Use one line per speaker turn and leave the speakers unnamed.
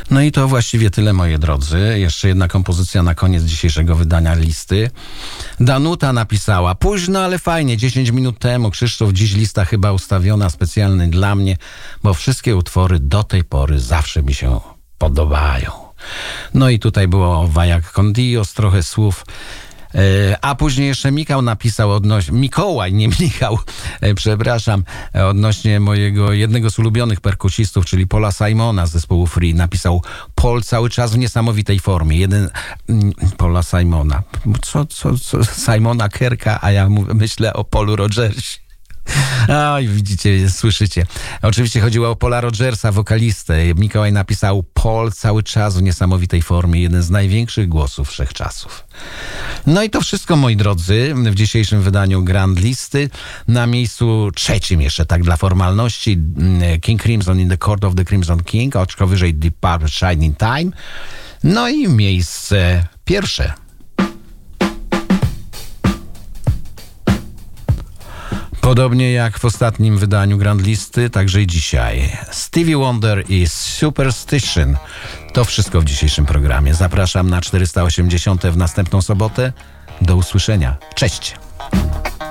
No i to właściwie tyle, moi drodzy. Jeszcze jedna kompozycja na koniec dzisiejszego wydania listy. Danuta napisała: późno, ale fajnie, 10 minut temu. Krzysztof, dziś lista chyba ustawiona specjalnie dla mnie, bo wszystkie utwory do tej pory zawsze mi się podobają. No i tutaj było o Wajak Kondios, trochę słów. A później jeszcze Michał napisał Mikołaj, nie Michał, przepraszam, odnośnie mojego jednego z ulubionych perkusistów, czyli Paula Simona z zespołu Free. Napisał: Paul cały czas w niesamowitej formie. Paula Simona. Co? Simona Kerka, a ja myślę o Paulu Rodgersie. Oj, widzicie, słyszycie. Oczywiście chodziło o Paula Rodgersa, wokalistę. Mikołaj napisał: Paul cały czas w niesamowitej formie, jeden z największych głosów wszechczasów. No i to wszystko, moi drodzy, w dzisiejszym wydaniu Grand Listy. Na miejscu trzecim jeszcze, tak dla formalności, King Crimson in the Court of the Crimson King, oczko wyżej Deep Purple Shining Time. No i miejsce pierwsze. Podobnie jak w ostatnim wydaniu Grand Listy, także i dzisiaj. Stevie Wonder i Superstition. To wszystko w dzisiejszym programie. Zapraszam na 480 w następną sobotę. Do usłyszenia. Cześć!